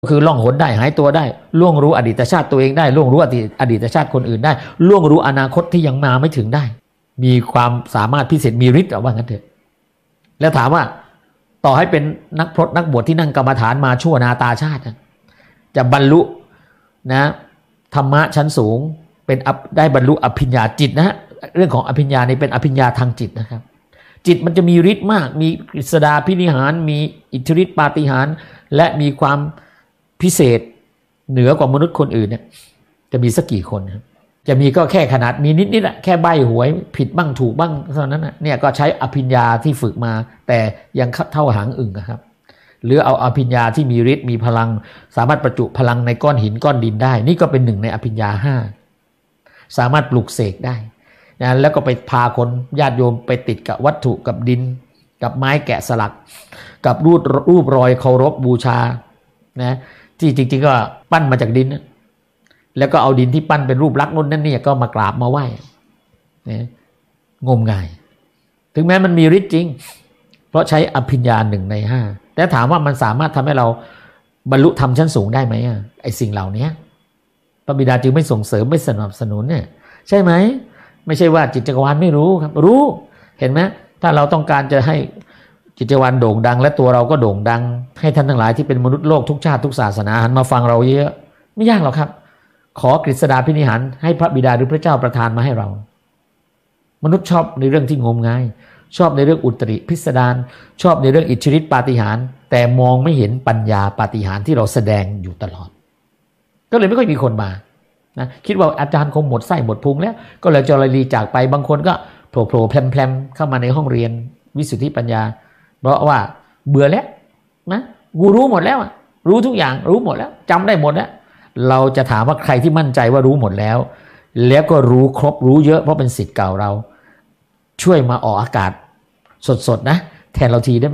คือล่องหนได้หายตัวได้ล่วงรู้อดีตชาติตัวเองได้ล่วงรู้อดีตชาติคนอื่นได้ล่วงรู้อนาคตที่ยังมาไม่ถึงได้มีความสามารถพิเศษมีฤทธิ์เอาว่างั้นเถอะแล้วถามว่าต่อให้เป็นนักพรตนักบวชที่นั่งกรรมฐานมาชั่วนาตาชาติจะบรรลุนะธรรมะชั้นสูงเป็นได้บรรลุอภิญญาจิตนะเรื่องของอภิญญานี่เป็นอภิญญาทางจิตนะครับจิตมันจะมีฤทธิ์มากมีกฤษฎาภินิหารมีอิทธิฤทธิปาฏิหาริย์และมีความพิเศษเหนือกว่ามนุษย์คนอื่นเนี่ยจะมีสักกี่คนครับจะมีก็แค่ขนาดมีนิดๆแหละแค่ใบ้หวยผิดบ้างถูกบ้างเท่านั้นนะเนี่ยก็ใช้อภิญญาที่ฝึกมาแต่ยังเท่าหางอึ่งครับหรือเอาอภิญญาที่มีฤทธิ์มีพลังสามารถประจุพลังในก้อนหินก้อนดินได้นี่ก็เป็นหนึ่งในอภิญญา5สามารถปลุกเสกได้นะแล้วก็ไปพาคนญาติโยมไปติดกับวัตถุกับดินกับไม้แกะสลักกับรูปรอยเคารพบูชานะที่จริงๆก็ปั้นมาจากดินแล้วก็เอาดินที่ปั้นเป็นรูปลักษณ์นู้นนั่นนี่ก็มากราบมาไหว้นะงมงายถึงแม้มันมีฤทธิ์จริงเพราะใช้อภิญญา1 ใน 5แต่ถามว่ามันสามารถทำให้เราบรรลุธรรมชั้นสูงได้ไหมไอ้สิ่งเหล่านี้พระบิดาจึงไม่ส่งเสริมไม่สนับสนุนเนี่ยใช่ไหมไม่ใช่ว่าจิตจักรวาลไม่รู้ครับรู้เห็นไหมถ้าเราต้องการจะให้จิตจักรวาลโด่งดังและตัวเราก็โด่งดังให้ท่านทั้งหลายที่เป็นมนุษย์โลกทุกชาติทุกศาสนาหันมาฟังเราเยอะไม่ยากหรอกครับขอกฤษฎาภินิหารให้พระบิดาหรือพระเจ้าประทานมาให้เรามนุษย์ชอบในเรื่องที่งมงายชอบในเรื่องอุตริพิสดารชอบในเรื่องอิทธิฤทธิปาฏิหาริย์แต่มองไม่เห็นปัญญาปาฏิหาริย์ที่เราแสดงอยู่ตลอดก็เลยไม่ค่อยมีคนมานะคิดว่าอาจารย์คงหมดไส้หมดพุงแล้วก็เลยจรลีจากไปบางคนก็โผล่ๆแพลมๆเข้ามาในห้องเรียนวิสุทธิปัญญาเพราะว่าเบื่อแล้วนะกูรู้หมดแล้วรู้ทุกอย่างรู้หมดแล้วจำได้หมดแล้วเราจะถามว่าใครที่มั่นใจว่ารู้หมดแล้วแล้วก็รู้ครบรู้เยอะเพราะเป็นศิษย์เก่าเราช่วยมาออกอากาศสดๆนะแทนเราทีได้ไหม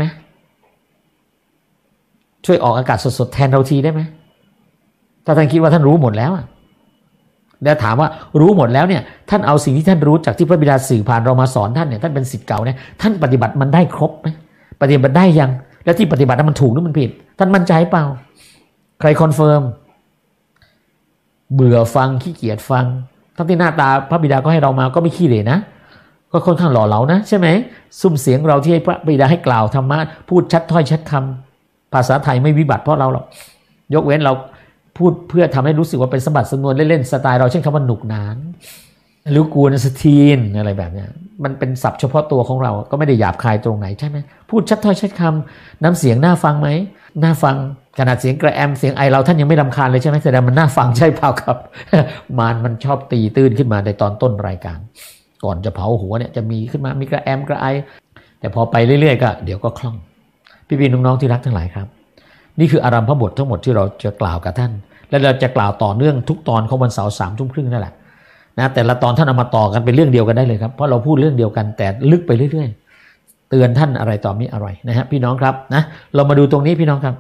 ช่วยออกอากาศสดๆแทนเราทีได้ไหมถ้าท่านคิดว่าท่านรู้หมดแล้วแล้วถามว่ารู้หมดแล้วเนี่ยท่านเอาสิ่งที่ท่านรู้จากที่พระบิดาสื่อผ่านเรามาสอนท่านเนี่ยท่านเป็นศิษย์เก่าเนี่ยท่านปฏิบัติมันได้ครบไหมปฏิบัติได้ยังแล้วที่ปฏิบัตินั้นมันถูกหรือมันผิดท่านมั่นใจเปล่าใครคอนเฟิร์มเบื่อฟังขี้เกียจฟังทั้งที่หน้าตาพระบิดาก็ให้เรามาก็ไม่ขี้เหร่นะก็ค่อนข้างหล่อเหลานะใช่ไหมซุ้มเสียงเราที่ให้พระบิดาให้กล่าวธรรมะพูดชัดถ้อยชัดคำภาษาไทยไม่วิบัติเพราะเราหรอกยกเว้นเราพูดเพื่อทำให้รู้สึกว่าเป็นสมบัติสำนวนเล่นๆสไตล์เราเช่นคำว่าหนุกหนานหรือกวนสตีนอะไรแบบนี้มันเป็นศัพท์เฉพาะตัวของเราก็ไม่ได้หยาบคายตรงไหนใช่ไหมพูดชัดถ้อยชัดคำน้ำเสียงน่าฟังไหมน่าฟังขนาดเสียงกระแอมเสียงไอเราท่านยังไม่รำคาญเลยใช่ไหมแสดงมันน่าฟังใช่เปล่าครับ มันชอบตีตื้นขึ้นมาในตอนต้นรายการก่อนจะเผาหัวเนี่ยจะมีขึ้นมามีกระแอมกระไอแต่พอไปเรื่อยๆก็เดี๋ยวก็คล่องพี่ๆน้องๆที่รักทั้งหลายครับนี่คืออารัมภบททั้งหมดที่เราจะกล่าวกับท่านและเราจะกล่าวต่อเนื่องทุกตอนของวันเสาร์ 21:30 นั่นแหละนะแต่ละตอนท่านเอามาต่อกันเป็นเรื่องเดียวกันได้เลยครับเพราะเราพูดเรื่องเดียวกันแต่ลึกไปเรื่อยๆเตือนท่านอะไรต่อมีอะไรนะฮะพี่น้องครับนะเรามาดูตรงนี้พี่น้องครับ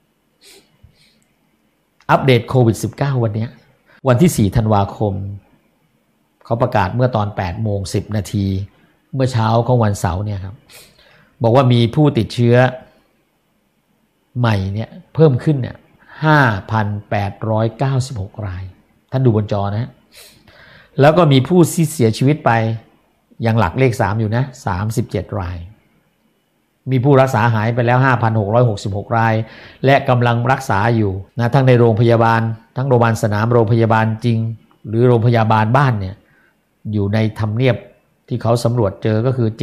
อัปเดตโควิด -19 วันนี้วันที่4 ธันวาคมเขาประกาศเมื่อตอน 8:10 นาทีเมื่อเช้าของวันเสาร์เนี่ยครับบอกว่ามีผู้ติดเชื้อใหม่เนี่ยเพิ่มขึ้นเนี่ย 5,896 รายท่านดูบนจอนะแล้วก็มีผู้ที่เสียชีวิตไปยังหลักเลข3อยู่นะ37 รายมีผู้รักษาหายไปแล้ว 5,666 รายและกำลังรักษาอยู่นะทั้งในโรงพยาบาลทั้งโรงพยาบาลสนามโรงพยาบาลจริงหรือโรงพยาบาลบ้านเนี่ยอยู่ในทำเนียบที่เขาสำรวจเจอก็คือ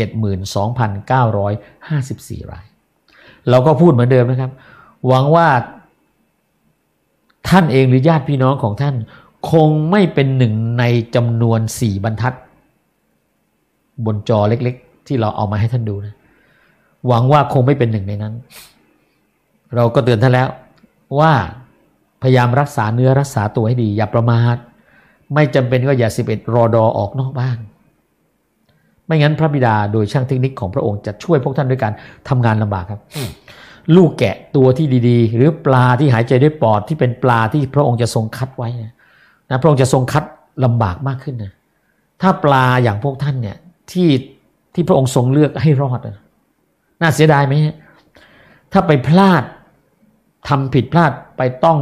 72,954 รายเราก็พูดเหมือนเดิมนะครับหวังว่าท่านเองหรือญาติพี่น้องของท่านคงไม่เป็นหนึ่งในจำนวน4 บรรทัดบนจอเล็กๆที่เราเอามาให้ท่านดูนะหวังว่าคงไม่เป็นหนึ่งในนั้นเราก็เตือนท่านแล้วว่าพยายามรักษาเนื้อรักษาตัวให้ดีอย่าประมาทไม่จำเป็นก็อย่า11 รอดอออกนอกบ้านไม่งั้นพระบิดาโดยช่างเทคนิคของพระองค์จะช่วยพวกท่านด้วยการทำงานลำบากครับลูกแกะตัวที่ดีๆหรือปลาที่หายใจด้วยปอดที่เป็นปลาที่พระองค์จะทรงคัดไว้นะพระองค์จะทรงคัดลำบากมากขึ้นนะถ้าปลาอย่างพวกท่านเนี่ยที่พระองค์ทรงเลือกให้รอดน่าเสียดายไหมถ้าไปพลาดทำผิดพลาดไปต้อง